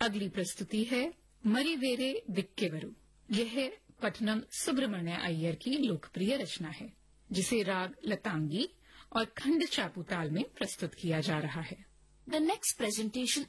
अगली प्रस्तुति है मरिवेरे दिक्केवरु। यह पट्टनम सुब्रमण्य अय्यर की लोकप्रिय रचना है, जिसे राग लतांगी और खंड चापू ताल में प्रस्तुत किया जा रहा है। The next presentation